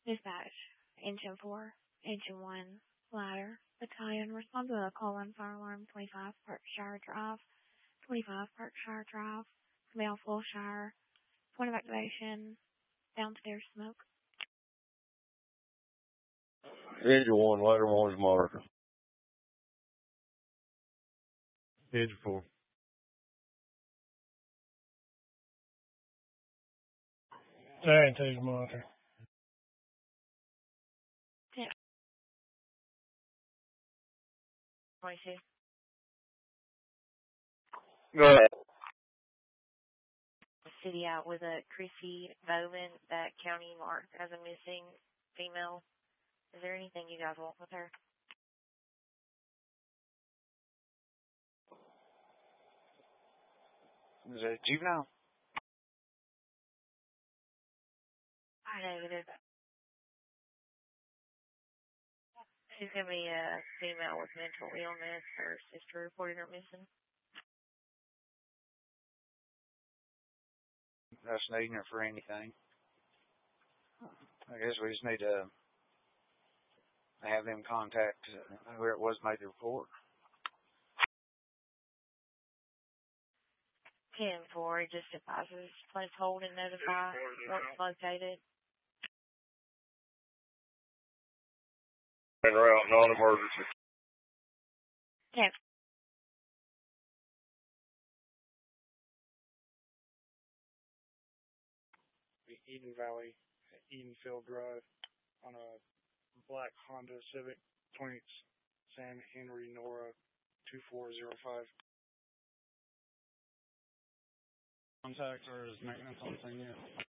Dispatch. Engine 4. Engine 1. Ladder. Battalion. Responsible to call on fire alarm 25 Berkshire Drive. 25 Berkshire Drive. Male Fullshire. Point of activation. Downstairs smoke. Engine 1, ladder 1 is monitor. Engine 4. Alright, there's monitor. Yeah. 22. Go ahead. City out with a Chrissy Bowman that county marked as a missing female. Is there anything you guys want with her? Is it juvenile? Negative. She's going to be a female with mental illness. Her sister reported her missing. Us needing her for anything. I guess we just need to have them contact whoever it was made the report. 10-4, just advises place hold and notify once located. En route, non-emergency. Okay. Eden Valley, Edenfield Drive, on a black Honda Civic, 20 Sam Henry Nora 2405. Contact or is maintenance on thing yet?